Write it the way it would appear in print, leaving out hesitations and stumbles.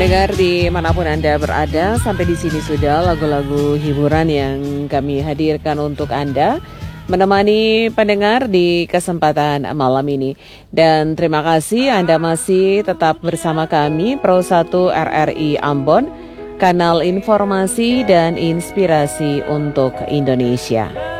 Pendengar dimanapun Anda berada, sampai di sini sudah lagu-lagu hiburan yang kami hadirkan untuk Anda, menemani pendengar di kesempatan malam ini. Dan terima kasih Anda masih tetap bersama kami, Pro 1 RRI Ambon, kanal informasi dan inspirasi untuk Indonesia.